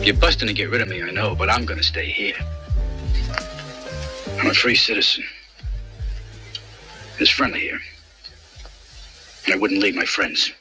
You're busting to get rid of me, I know, but I'm gonna stay here. I'm a free citizen. It's friendly here. And I wouldn't leave my friends.